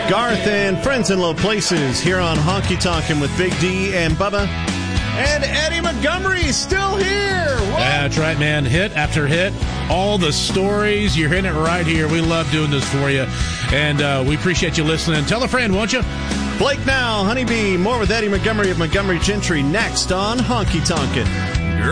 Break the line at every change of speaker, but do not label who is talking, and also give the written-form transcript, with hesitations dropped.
Garth and Friends in Low Places here on Honky Tonkin' with Big D and Bubba. And Eddie Montgomery is still here. What?
Yeah, that's right, man. Hit after hit. All the stories. You're hitting it right here. We love doing this for you. And we appreciate you listening. Tell a friend, won't you?
Blake Now, Honeybee. More with Eddie Montgomery of Montgomery Gentry next on Honky Tonkin'.